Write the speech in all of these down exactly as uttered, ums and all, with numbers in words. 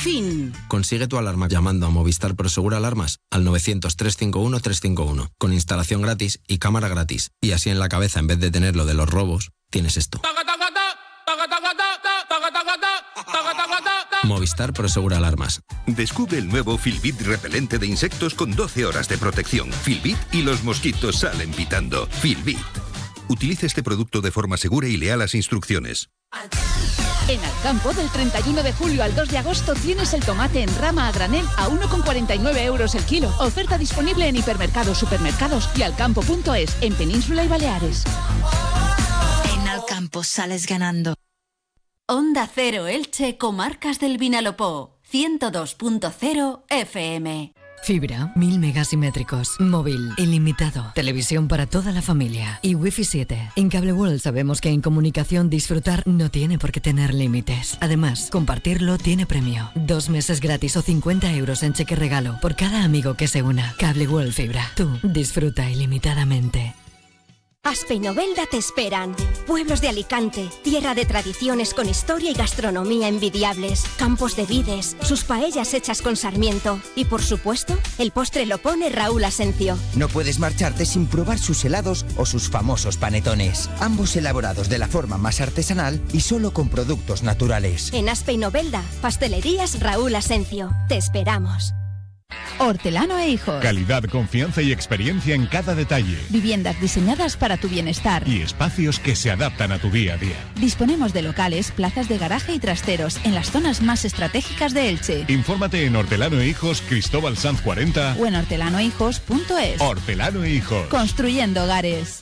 fin. Consigue tu alarma llamando a Movistar Prosegur Alarmas al novecientos, trescientos cincuenta y uno, trescientos cincuenta y uno, con instalación gratis y cámara gratis. Y así en la cabeza, en vez de tener lo de los robos, tienes esto. Movistar Prosegur Alarmas. Descubre el nuevo Filbit repelente de insectos con doce horas de protección. Filbit y los mosquitos salen pitando. Filbit. Utilice este producto de forma segura y lea las instrucciones. En Alcampo, del treinta y uno de julio al dos de agosto, tienes el tomate en rama a granel a uno con cuarenta y nueve euros el kilo. Oferta disponible en hipermercados, supermercados y alcampo punto es, en Península y Baleares. En Alcampo sales ganando. Onda Cero Elche, Comarcas del Vinalopó, ciento dos punto cero F M. Fibra, mil megasimétricos, móvil, ilimitado, televisión para toda la familia y Wi-Fi siete. En Cable World sabemos que en comunicación disfrutar no tiene por qué tener límites. Además, compartirlo tiene premio. Dos meses gratis o cincuenta euros en cheque regalo por cada amigo que se una. Cable World Fibra. Tú disfruta ilimitadamente. Aspe y Novelda te esperan. Pueblos de Alicante, tierra de tradiciones con historia y gastronomía envidiables, campos de vides, sus paellas hechas con sarmiento y, por supuesto, el postre lo pone Raúl Asencio. No puedes marcharte sin probar sus helados o sus famosos panetones, ambos elaborados de la forma más artesanal y solo con productos naturales. En Aspe y Novelda, pastelerías Raúl Asencio. Te esperamos. Hortelano e Hijos. Calidad, confianza y experiencia en cada detalle. Viviendas diseñadas para tu bienestar. Y espacios que se adaptan a tu día a día. Disponemos de locales, plazas de garaje y trasteros en las zonas más estratégicas de Elche. Infórmate en Hortelano e Hijos, Cristóbal Sanz cuarenta o en hortelano e hijos punto es. Hortelano e Hijos. Construyendo hogares.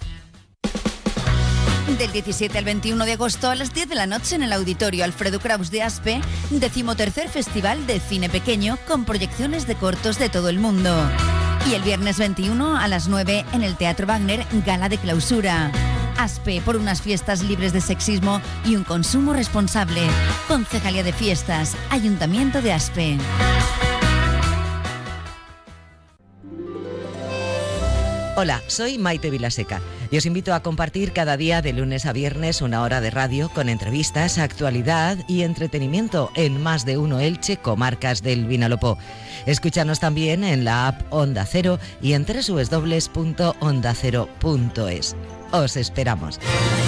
Del diecisiete al veintiuno de agosto a las diez de la noche en el Auditorio Alfredo Kraus de Aspe, decimotercer Festival de Cine Pequeño con proyecciones de cortos de todo el mundo. Y el viernes veintiuno a las nueve en el Teatro Wagner, gala de clausura. Aspe, por unas fiestas libres de sexismo y un consumo responsable. Concejalía de Fiestas, Ayuntamiento de Aspe. Hola, soy Maite Vilaseca y os invito a compartir cada día de lunes a viernes una hora de radio con entrevistas, actualidad y entretenimiento en Más de Uno Elche, Comarcas del Vinalopó. Escúchanos también en la app Onda Cero y en doble u doble u doble u punto onda cero punto es. Os esperamos.